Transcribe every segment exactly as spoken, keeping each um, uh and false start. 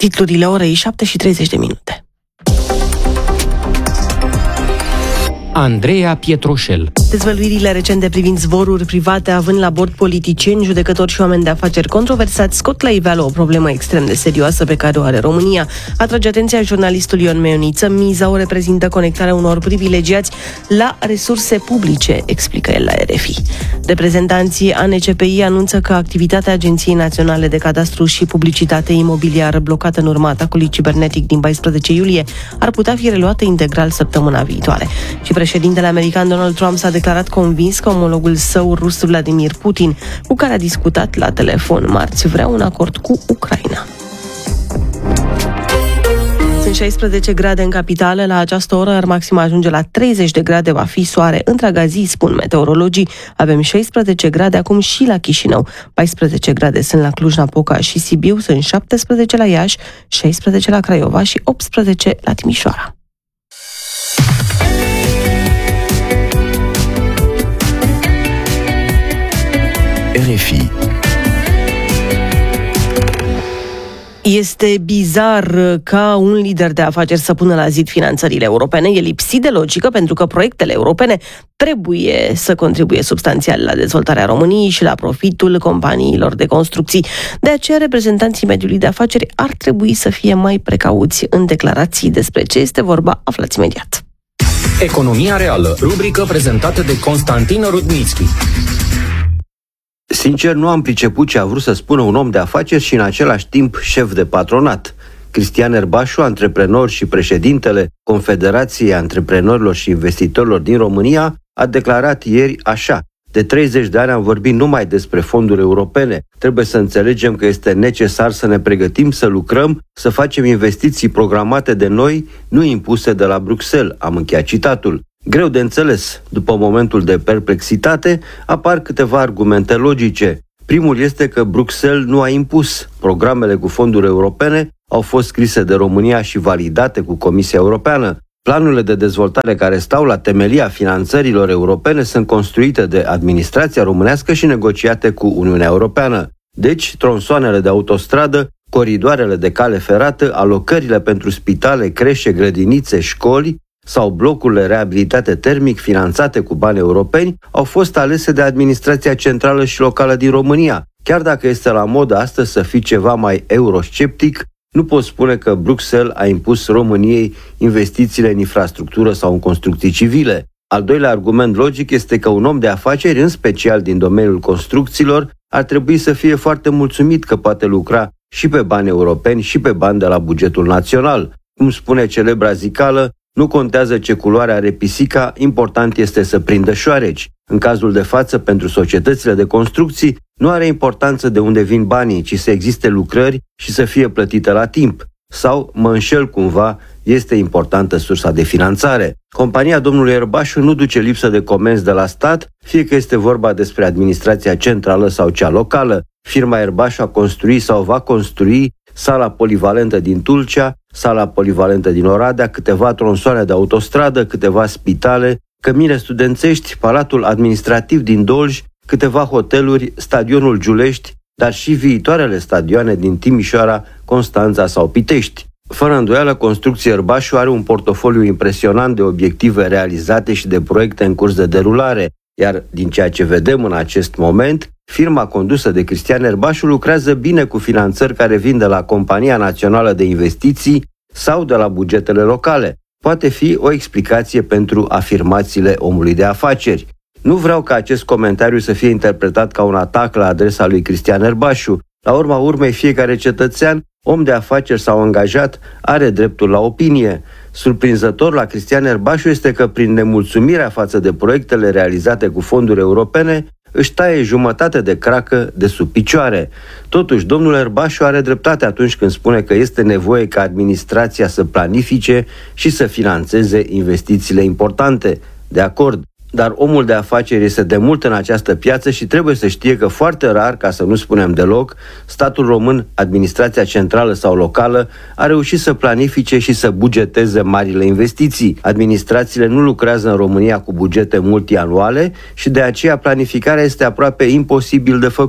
titlurile orei șapte și treizeci de minute. Andreea Pietroșel. Dezvăluirile recente privind zboruri private având la bord politicieni, judecători și oameni de afaceri controversați scot la iveală o problemă extrem de serioasă pe care o are România. Atrage atenția jurnalistul Ion Meioniță. Miza o reprezintă conectarea unor privilegiați la resurse publice, explică el la R F I. Reprezentanții A N C P I anunță că activitatea Agenției Naționale de Cadastru și Publicitate Imobiliară, blocată în urma atacului cibernetic din paisprezece iulie, ar putea fi reluată integral săptămâna viitoare. Și președintele american Donald Trump s-a declarat convins că omologul său rus Vladimir Putin, cu care a discutat la telefon marți, vrea un acord cu Ucraina. Sunt șaisprezece grade în capitală, la această oră, iar maxima ajunge la treizeci de grade, va fi soare întreaga zi, spun meteorologii. Avem șaisprezece grade acum și la Chișinău, paisprezece grade sunt la Cluj-Napoca și Sibiu, sunt șaptesprezece la Iași, șaisprezece la Craiova și optsprezece la Timișoara. R F I. Este bizar ca un lider de afaceri să pună la zid finanțările europene. E lipsit de logică pentru că proiectele europene trebuie să contribuie substanțial la dezvoltarea României și la profitul companiilor de construcții. De aceea, reprezentanții mediului de afaceri ar trebui să fie mai precauți în declarații. Despre ce este vorba, aflați imediat. Economia reală, rubrică prezentată de Constantin Rudnitsky. Sincer, nu am priceput ce a vrut să spună un om de afaceri și în același timp șef de patronat. Cristian Erbașu, antreprenor și președintele Confederației Antreprenorilor și Investitorilor din România, a declarat ieri așa: de treizeci de ani am vorbit numai despre fonduri europene. Trebuie să înțelegem că este necesar să ne pregătim, să lucrăm, să facem investiții programate de noi, nu impuse de la Bruxelles. Am încheiat citatul. Greu de înțeles. După momentul de perplexitate, apar câteva argumente logice. Primul este că Bruxelles nu a impus. Programele cu fonduri europene au fost scrise de România și validate cu Comisia Europeană. Planurile de dezvoltare care stau la temelia finanțărilor europene sunt construite de administrația românească și negociate cu Uniunea Europeană. Deci, tronsoanele de autostradă, coridoarele de cale ferată, alocările pentru spitale, creșe, grădinițe, școli sau blocurile reabilitate termic finanțate cu bani europeni au fost alese de administrația centrală și locală din România. Chiar dacă este la modă astăzi să fii ceva mai eurosceptic, nu poți spune că Bruxelles a impus României investițiile în infrastructură sau în construcții civile. Al doilea argument logic este că un om de afaceri, în special din domeniul construcțiilor, ar trebui să fie foarte mulțumit că poate lucra și pe bani europeni și pe bani de la bugetul național. Cum spune celebra zicală, nu contează ce culoare are pisica, important este să prindă șoareci. În cazul de față, pentru societățile de construcții, nu are importanță de unde vin banii, ci să existe lucrări și să fie plătite la timp. Sau, mă înșel cumva, este importantă sursa de finanțare. Compania domnului Erbașu nu duce lipsă de comenzi de la stat, fie că este vorba despre administrația centrală sau cea locală. Firma Erbașu a construit sau va construi sala polivalentă din Tulcea, sala polivalentă din Oradea, câteva tronsoane de autostradă, câteva spitale, cămine studențești, Palatul Administrativ din Dolj, câteva hoteluri, stadionul Giulești, dar și viitoarele stadioane din Timișoara, Constanța sau Pitești. Fără îndoială, Construcții Erbașu are un portofoliu impresionant de obiective realizate și de proiecte în curs de derulare, iar din ceea ce vedem în acest moment, firma condusă de Cristian Erbașu lucrează bine cu finanțări care vin de la Compania Națională de Investiții sau de la bugetele locale. Poate fi o explicație pentru afirmațiile omului de afaceri. Nu vreau ca acest comentariu să fie interpretat ca un atac la adresa lui Cristian Erbașu. La urma urmei, fiecare cetățean, om de afaceri sau angajat, are dreptul la opinie. Surprinzător la Cristian Erbașu este că, prin nemulțumirea față de proiectele realizate cu fonduri europene, își taie jumătate de cracă de sub picioare. Totuși, domnul Erbașu are dreptate atunci când spune că este nevoie ca administrația să planifice și să finanțeze investițiile importante. De acord. Dar omul de afaceri este de mult în această piață și trebuie să știe că foarte rar, ca să nu spunem deloc, statul român, administrația centrală sau locală, a reușit să planifice și să bugeteze marile investiții. Administrațiile nu lucrează în România cu bugete multianuale și de aceea planificarea este aproape imposibil de făcut.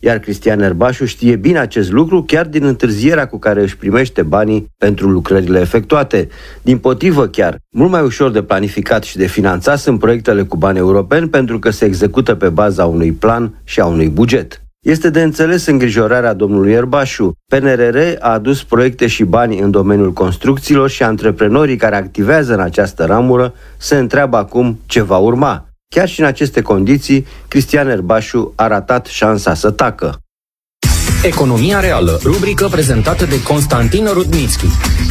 Iar Cristian Erbașu știe bine acest lucru chiar din întârzierea cu care își primește banii pentru lucrările efectuate. Dimpotrivă chiar, mult mai ușor de planificat și de finanțat sunt proiectele cu bani europeni pentru că se execută pe baza unui plan și a unui buget. Este de înțeles îngrijorarea domnului Erbașu. P N R R a adus proiecte și bani în domeniul construcțiilor și antreprenorii care activează în această ramură se întreabă acum ce va urma. Chiar și în aceste condiții, Cristian Erbașu a ratat șansa să tacă. Economia reală, rubrică prezentată de Constantin Rudnitsky.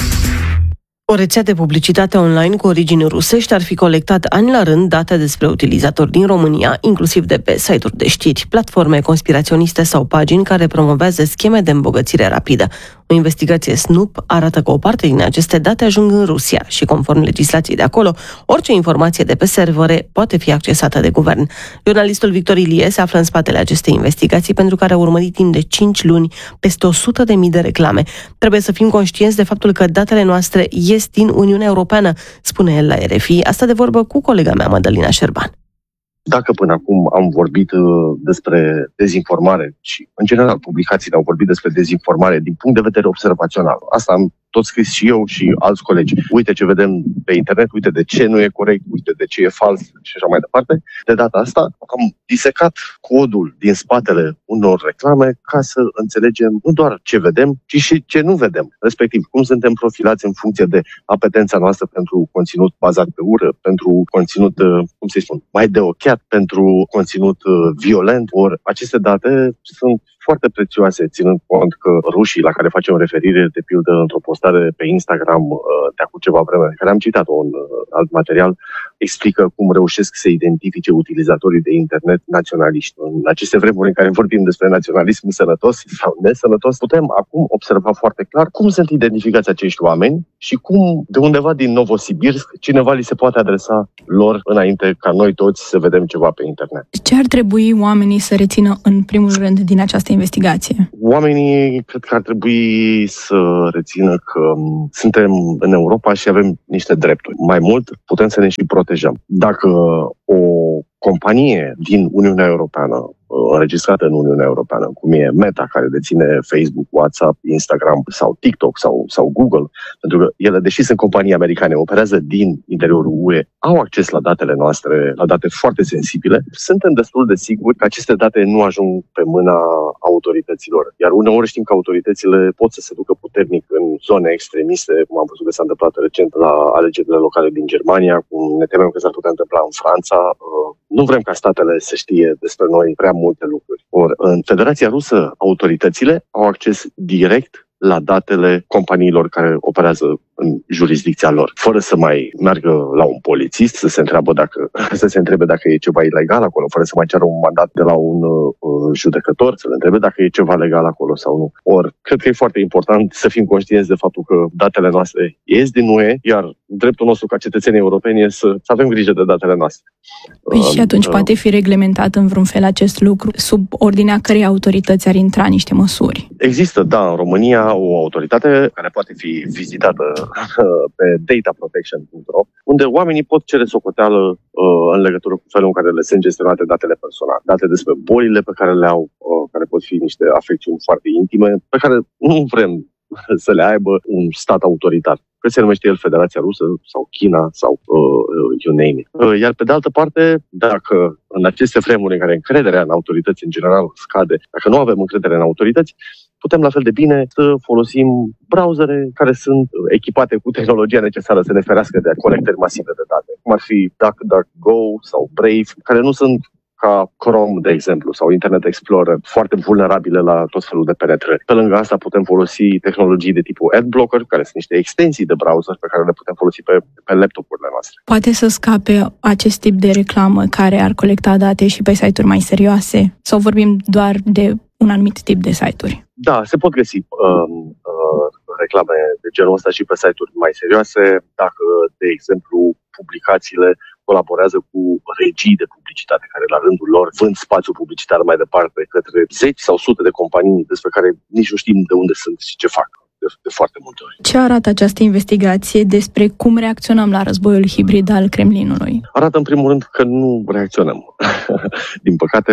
O rețea de publicitate online cu origini rusești ar fi colectat ani la rând date despre utilizatori din România, inclusiv de pe site-uri de știri, platforme conspiraționiste sau pagini care promovează scheme de îmbogățire rapidă. O investigație Snoop arată că o parte din aceste date ajung în Rusia și, conform legislației de acolo, orice informație de pe servere poate fi accesată de guvern. Jurnalistul Victor Ilie se află în spatele acestei investigații pentru care a urmărit timp de cinci luni peste o sută de mii de reclame. Trebuie să fim conștienți de faptul că datele noastre ies din Uniunea Europeană, spune el la R F I, asta de vorbă cu colega mea, Mădălina Șerban. Dacă până acum am vorbit uh, despre dezinformare și, în general, publicațiile au vorbit despre dezinformare din punct de vedere observațional, asta am tot scris și eu și alți colegi. Uite ce vedem pe internet, uite de ce nu e corect, uite de ce e fals și așa mai departe. De data asta am disecat codul din spatele unor reclame ca să înțelegem nu doar ce vedem, ci și ce nu vedem. Respectiv, cum suntem profilați în funcție de apetența noastră pentru conținut bazat pe ură, pentru conținut, cum să-i spun, mai de ochiat, pentru conținut violent. Ori aceste date sunt foarte prețioase, ținând cont că rușii la care facem referire, de pildă într-o postare pe Instagram de acum ceva vreme, care am citat-o în alt material, explică cum reușesc să identifice utilizatorii de internet naționaliști. În aceste vremuri în care vorbim despre naționalism sănătos sau nesănătos, putem acum observa foarte clar cum sunt identificați acești oameni și cum de undeva din Novosibirsk cineva li se poate adresa lor înainte ca noi toți să vedem ceva pe internet. Ce ar trebui oamenii să rețină în primul rând din această investigație? Oamenii cred că ar trebui să rețină că suntem în Europa și avem niște drepturi. Mai mult, putem să ne și protejăm. Dacă o companie din Uniunea Europeană, înregistrată în Uniunea Europeană, cum e Meta, care deține Facebook, WhatsApp, Instagram sau TikTok sau, sau Google, pentru că ele, deși sunt companii americane, operează din interiorul U E, au acces la datele noastre, la date foarte sensibile, suntem destul de siguri că aceste date nu ajung pe mâna autorităților. Iar uneori știm că autoritățile pot să se ducă puternic în zone extremiste, cum am văzut că s-a întâmplat recent la alegerile locale din Germania, cum ne temem că s-ar putea întâmpla în Franța. Nu vrem ca statele să știe despre noi prea multe lucruri. Or, în Federația Rusă, autoritățile au acces direct la datele companiilor care operează în jurisdicția lor, fără să mai meargă la un polițist să se întreabă dacă, să se întrebe dacă e ceva ilegal acolo, fără să mai ceară un mandat de la un uh, judecător, să le întrebe dacă e ceva legal acolo sau nu. Or, cred că e foarte important să fim conștienți de faptul că datele noastre ies din U E, iar dreptul nostru ca cetățeni europeni e să, să avem grijă de datele noastre. Păi uh, și atunci uh, poate fi reglementat în vreun fel acest lucru, sub ordinea cărei autorități ar intra niște măsuri? Există, da, în România o autoritate care poate fi vizitată pe data protection punct ro, unde oamenii pot cere socoteală uh, în legătură cu felul în care le sunt gestionate datele personale. Date despre bolile pe care le au, uh, care pot fi niște afecțiuni foarte intime, pe care nu vrem să le aibă un stat autoritar. Că se numește el Federația Rusă sau China sau uh, you name it. Uh, iar pe de altă parte, dacă în aceste vremuri în care încrederea în autorități în general scade, dacă nu avem încredere în autorități, putem la fel de bine să folosim browsere care sunt echipate cu tehnologia necesară să ne ferească de colectări masive de date, cum ar fi DuckDuckGo sau Brave, care nu sunt ca Chrome, de exemplu, sau Internet Explorer, foarte vulnerabile la tot felul de penetrări. Pe lângă asta putem folosi tehnologii de tipul AdBlocker, care sunt niște extensii de browser pe care le putem folosi pe, pe laptopurile noastre. Poate să scape acest tip de reclamă care ar colecta date și pe site-uri mai serioase? Sau vorbim doar de un anumit tip de site-uri? Da, se pot găsi uh, uh, reclame de genul ăsta și pe site-uri mai serioase, dacă, de exemplu, publicațiile colaborează cu regii de publicitate, care la rândul lor vând spațiu publicitar mai departe către zeci sau sute de companii despre care nici nu știm de unde sunt și ce fac de, de foarte multe ori. Ce arată această investigație despre cum reacționăm la războiul hibrid al Kremlinului? Arată în primul rând că nu reacționăm. Din păcate,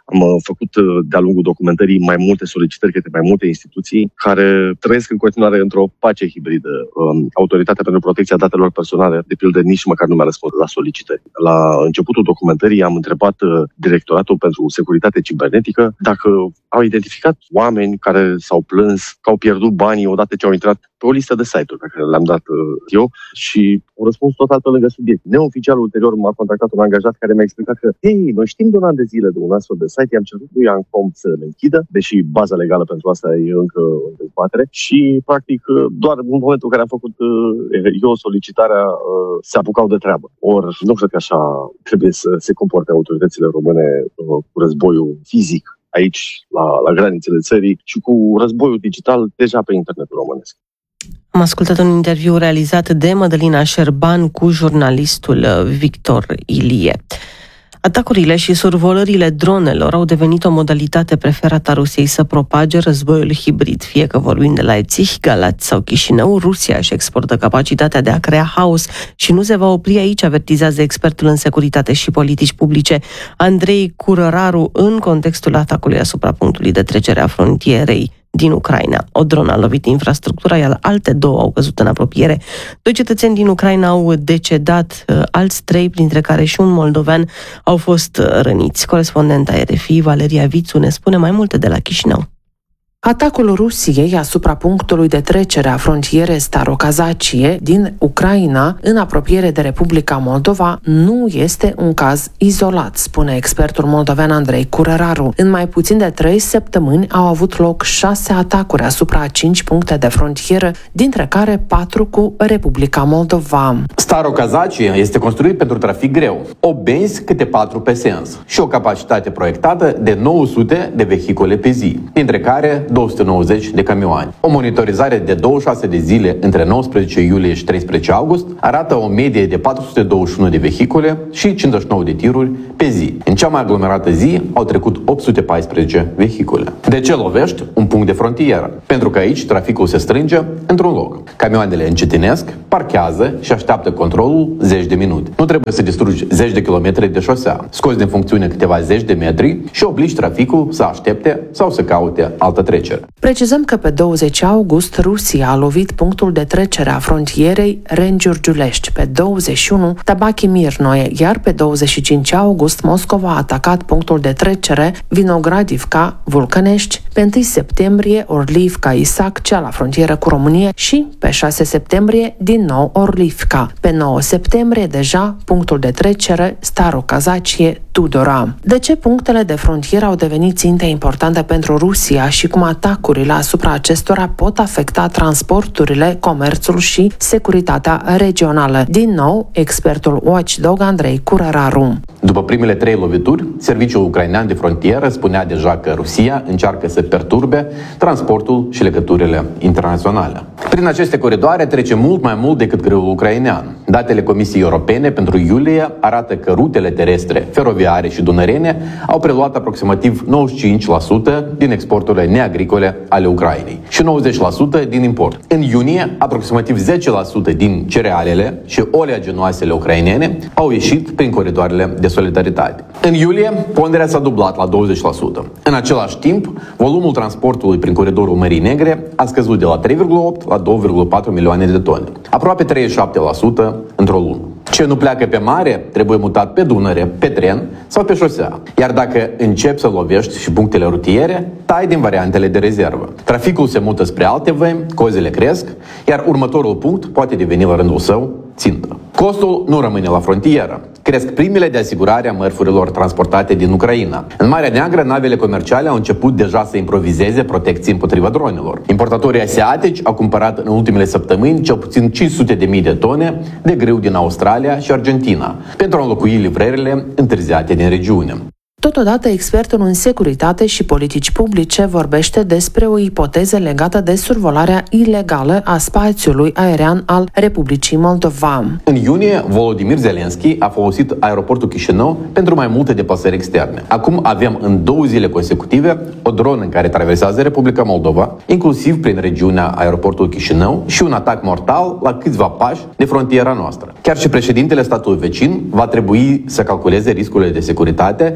Am făcut de-a lungul documentării mai multe solicitări către mai multe instituții care trăiesc în continuare într-o pace hibridă. Autoritatea pentru Protecția Datelor Personale, de pildă, nici măcar nu mi-a răspuns la solicitări. La începutul documentării am întrebat Directoratul pentru Securitate Cibernetică dacă au identificat oameni care s-au plâns că au pierdut banii odată ce au intrat pe o listă de site-uri pe care le-am dat eu și au răspuns total pe lângă subiect. Neoficial, ulterior, m-a contactat un angajat care mi-a explicat că hei, noi știm de un an de zile de un astfel de site, i-am cerut lui Ancom să le închidă, deși baza legală pentru asta e încă în dezbatere și, practic, doar în momentul în care am făcut eu solicitarea, se apucau de treabă. Ori nu cred că așa trebuie să se comporte autoritățile române cu războiul fizic aici, la, la granițele țării și cu războiul digital deja pe internetul românesc. Am ascultat un interviu realizat de Mădălina Șerban cu jurnalistul Victor Ilie. Atacurile și survolările dronelor au devenit o modalitate preferată a Rusiei să propage războiul hibrid. Fie că vorbim de Leipzig, Galați sau Chișinău, Rusia își exportă capacitatea de a crea haos și nu se va opri aici, avertizează expertul în securitate și politici publice Andrei Curăraru în contextul atacului asupra punctului de trecere a frontierei din Ucraina. O dronă a lovit infrastructura, iar alte două au căzut în apropiere. Doi cetățeni din Ucraina au decedat, alți trei, printre care și un moldovean, au fost răniți. Corespondenta R F I, Valeria Vițu, ne spune mai multe de la Chișinău. Atacul Rusiei asupra punctului de trecere a frontierei Starokazacie din Ucraina, în apropiere de Republica Moldova, nu este un caz izolat, spune expertul moldovean Andrei Curăraru. În mai puțin de trei săptămâni au avut loc șase atacuri asupra a cinci puncte de frontieră, dintre care patru cu Republica Moldova. Starokazacie este construit pentru trafic greu, o benzi câte patru pe sens și o capacitate proiectată de nouă sute de vehicule pe zi, dintre care două sute nouăzeci de camioane. O monitorizare de douăzeci și șase de zile între nouăsprezece iulie și treisprezece august arată o medie de patru sute douăzeci și unu de vehicule și cincizeci și nouă de tiruri pe zi. În cea mai aglomerată zi au trecut opt sute paisprezece vehicule. De ce lovești un punct de frontieră? Pentru că aici traficul se strânge într-un loc. Camioanele încetinesc, parchează și așteaptă controlul zeci de minute. Nu trebuie să distrugi zeci de kilometri de șosea. Scoți din funcțiune câteva zeci de metri și obligi traficul să aștepte sau să caute altă trecere. Precizăm că pe douăzeci august Rusia a lovit punctul de trecere a frontierei Ren-Giurgiulești, pe douăzeci și unu Tabachi Mirnoe, iar pe douăzeci și cinci august Moscova a atacat punctul de trecere Vinogradivka Vulcănești, pe întâi septembrie Orlivka Isac, cea la frontieră cu România, și pe șase septembrie din nou Orlivka. Pe nouă septembrie deja punctul de trecere Starokazacie Tudora. De ce punctele de frontieră au devenit ținte importante pentru Rusia și cum atacurile asupra acestora pot afecta transporturile, comerțul și securitatea regională? Din nou, expertul Watchdog Andrei Curăraru. După primele trei lovituri, serviciul ucrainean de frontieră spunea deja că Rusia încearcă să perturbe transportul și legăturile internaționale. Prin aceste coridoare trece mult mai mult decât grâul ucrainean. Datele Comisiei Europene pentru iulie arată că rutele terestre, feroviare și dunărene au preluat aproximativ nouăzeci și cinci la sută din exporturile neagricole ale Ucrainei și nouăzeci la sută din import. În iunie, aproximativ zece la sută din cerealele și oleaginoasele ucrainene au ieșit prin coridoarele de solidaritate. În iulie, ponderea s-a dublat la douăzeci la sută. În același timp, volumul transportului prin coridorul Mării Negre a scăzut de la trei virgulă opt la două virgulă patru milioane de tone, aproape treizeci și șapte la sută într-o lună. Ce nu pleacă pe mare trebuie mutat pe Dunăre, pe tren sau pe șosea. Iar dacă începi să lovești și punctele rutiere, tai din variantele de rezervă. Traficul se mută spre alte vămi, cozile cresc, iar următorul punct poate deveni la rândul său țintă. Costul nu rămâne la frontieră. Cresc primele de asigurare a mărfurilor transportate din Ucraina. În Marea Neagră, navele comerciale au început deja să improvizeze protecții împotriva dronelor. Importatorii asiatici au cumpărat în ultimele săptămâni cel puțin cinci sute de mii de tone de grâu din Australia și Argentina, pentru a înlocui livrările întârziate din regiune. Totodată, expertul în securitate și politici publice vorbește despre o ipoteză legată de survolarea ilegală a spațiului aerian al Republicii Moldova. În iunie, Volodymyr Zelensky a folosit aeroportul Chișinău pentru mai multe deplasări externe. Acum avem în două zile consecutive o dronă în care traversează Republica Moldova, inclusiv prin regiunea aeroportului Chișinău, și un atac mortal la câțiva pași de frontiera noastră. Chiar și președintele statului vecin va trebui să calculeze riscurile de securitate legate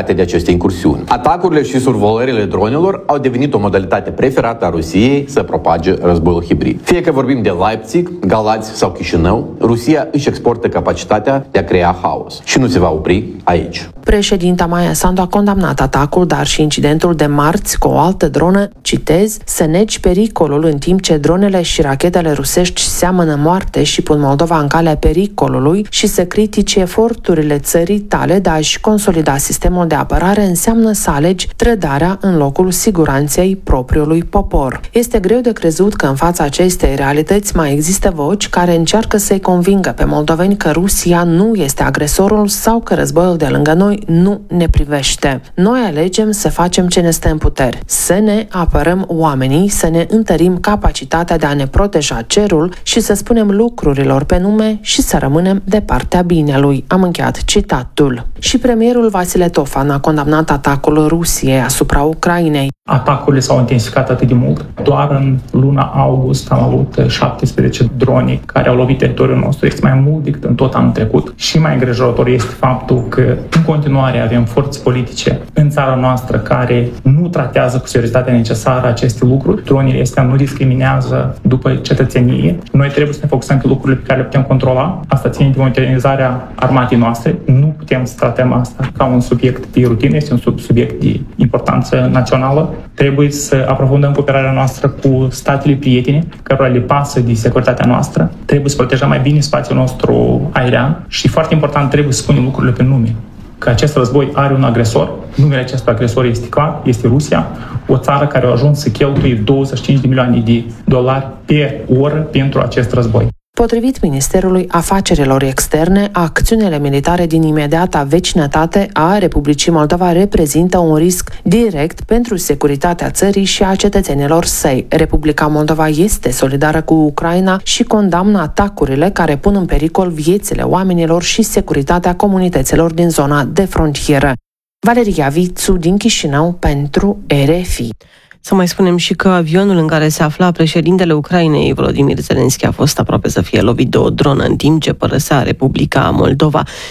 legate de aceste incursiuni. Atacurile și survolările dronelor au devenit o modalitate preferată a Rusiei să propage războiul hibrid. Fie că vorbim de Leipzig, Galați sau Chișinău, Rusia își exportă capacitatea de a crea haos și nu se va opri aici. Președinta Maia Sandu a condamnat atacul, dar și incidentul de marți cu o altă dronă, citez, să negi pericolul în timp ce dronele și rachetele rusești seamănă moarte și pun Moldova în calea pericolului și să critice eforturile țării tale de a-și consolida sistemul de apărare înseamnă să alegi trădarea în locul siguranței propriului popor. Este greu de crezut că în fața acestei realități mai există voci care încearcă să-i convingă pe moldoveni că Rusia nu este agresorul sau că războiul de lângă noi nu ne privește. Noi alegem să facem ce ne stă în puteri, să ne apărăm oamenii, să ne întărim capacitatea de a ne proteja cerul și să spunem lucrurilor pe nume și să rămânem de partea binelui. Am încheiat citatul. Și premierul Vasile Tofan a condamnat atacul Rusiei asupra Ucrainei. Atacurile s-au intensificat atât de mult. Doar în luna august am avut șaptesprezece drone care au lovit teritoriul nostru. Este mai mult decât în tot anul trecut. Și mai îngrijorător este faptul că în continuare avem forțe politice în țara noastră care nu tratează cu seriozitatea necesară aceste lucruri. Dronele astea nu discriminează după cetățenie. Noi trebuie să ne focusăm pe lucrurile pe care le putem controla. Asta ține de modernizarea armatei noastre. Nu putem să tratăm asta ca un subiect de rutină, este un subiect de importanță națională. Trebuie să aprofundăm cooperarea noastră cu statele prietene, cărora le pasă de securitatea noastră. Trebuie să protejăm mai bine spațiul nostru aerian și, foarte important, trebuie să spunem lucrurile pe nume. Că acest război are un agresor, numele acestui agresor este clar, este Rusia, o țară care a ajuns să cheltuie douăzeci și cinci de milioane de dolari pe oră pentru acest război. Potrivit Ministerului Afacerilor Externe, acțiunile militare din imediata vecinătate a Republicii Moldova reprezintă un risc direct pentru securitatea țării și a cetățenilor săi. Republica Moldova este solidară cu Ucraina și condamnă atacurile care pun în pericol viețile oamenilor și securitatea comunităților din zona de frontieră. Valeria Vițu din Chișinău pentru R F I. Să mai spunem și că avionul în care se afla președintele Ucrainei, Volodymyr Zelensky, a fost aproape să fie lovit de o dronă în timp ce părăsea Republica Moldova.